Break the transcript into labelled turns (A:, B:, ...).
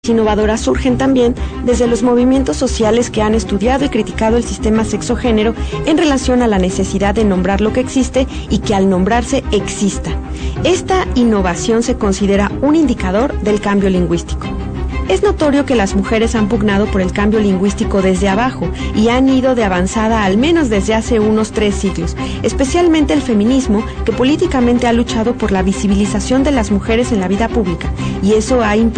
A: innovadoras surgen también desde los movimientos sociales que han estudiado y criticado el sistema sexo-género en relación a la necesidad de nombrar lo que existe y que al nombrarse exista. Esta innovación se considera un indicador del cambio lingüístico. Es notorio que las mujeres han pugnado por el cambio lingüístico desde abajo y han ido de avanzada al menos desde hace unos 3 siglos, especialmente el feminismo, que políticamente ha luchado por la visibilización de las mujeres en la vida pública, y eso ha implicado